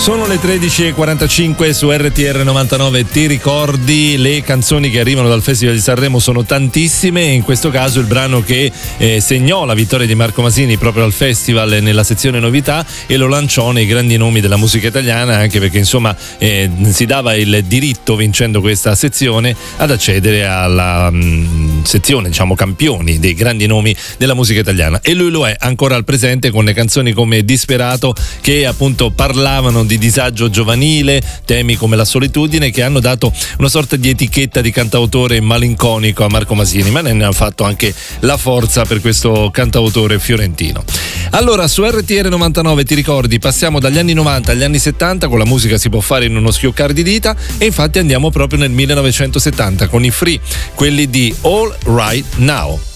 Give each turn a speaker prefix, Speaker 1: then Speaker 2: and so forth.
Speaker 1: Sono le 13:45 su RTR 99. Ti ricordi? Le canzoni che arrivano dal Festival di Sanremo sono tantissime e in questo caso il brano che segnò la vittoria di Marco Masini proprio al festival nella sezione novità e lo lanciò nei grandi nomi della musica italiana, anche perché insomma si dava il diritto, vincendo questa sezione, ad accedere alla sezione, diciamo, campioni dei grandi nomi della musica italiana, e lui lo è ancora al presente con le canzoni come Disperato, che appunto parlavano di disagio giovanile, temi come la solitudine, che hanno dato una sorta di etichetta di cantautore malinconico a Marco Masini, ma ne ha fatto anche la forza per questo cantautore fiorentino. Allora, su RTR 99, ti ricordi, passiamo dagli anni 90 agli anni 70, con la musica si può fare in uno schioccare di dita, e infatti andiamo proprio nel 1970 con i Free, quelli di All Right Now.